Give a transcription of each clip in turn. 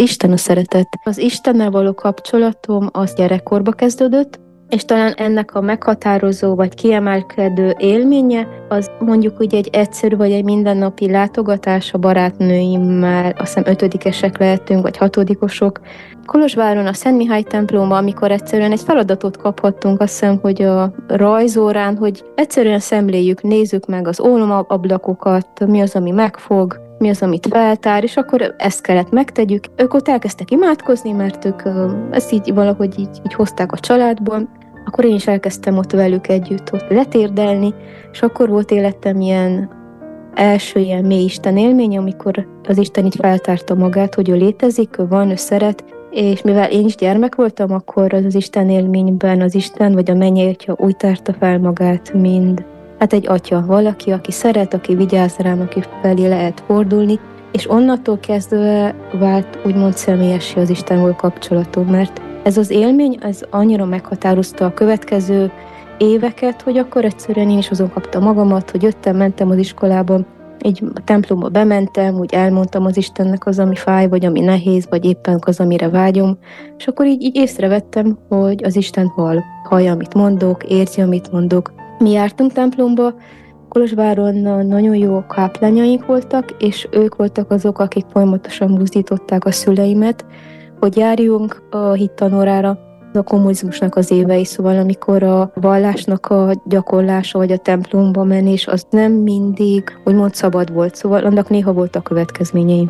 Isten a szeretet. Az Istennel való kapcsolatom az gyerekkorba kezdődött, és talán ennek a meghatározó vagy kiemelkedő élménye az mondjuk úgy egy egyszerű vagy egy mindennapi látogatás a barátnőimmel, azt hiszem 5-esek lehetünk, vagy 6-osok. Kolozsváron a Szent Mihály templomban, amikor egyszerűen egy feladatot kaphattunk, azt hiszem, hogy a rajzórán, hogy egyszerűen szemléljük, nézzük meg az ólomablakokat, mi az, ami megfog, mi az, amit feltár, és akkor ezt kellett megtegyük. Ők ott elkezdtek imádkozni, mert ők ezt így valahogy így hozták a családból. Akkor én is elkezdtem ott velük együtt ott letérdelni, és akkor volt életem első ilyen mély Isten élmény, amikor az Isten így feltárta magát, hogy ő létezik, ő van, ő szeret, és mivel én is gyermek voltam, akkor az Isten élményben az Isten vagy a mennyei Atya úgy tárta fel magát, mint egy atya, valaki, aki szeret, aki vigyáz rám, aki felé lehet fordulni, és onnantól kezdve vált úgymond személyessé az Istenvel kapcsolatom, mert ez az élmény, ez annyira meghatározta a következő éveket, hogy akkor egyszerűen én is azon kaptam magamat, hogy jöttem, mentem az iskolában, így a templomba bementem, úgy elmondtam az Istennek az, ami fáj, vagy ami nehéz, vagy éppen az, amire vágyom, és akkor így észrevettem, hogy az Isten hallja, amit mondok, érzi, amit mondok. Mi jártunk templomba, Kolozsváron nagyon jó káplányaink voltak, és ők voltak azok, akik folyamatosan buzdították a szüleimet, hogy járjunk a hittanórára. A kommunizmusnak az évei, szóval amikor a vallásnak a gyakorlása vagy a templomba menés, az nem mindig úgymond szabad volt, szóval annak néha voltak következményei.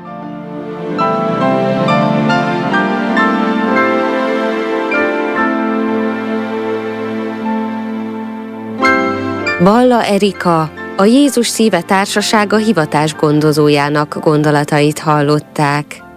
Balla Erika, a Jézus Szíve Társasága hivatásgondozójának gondolatait hallották.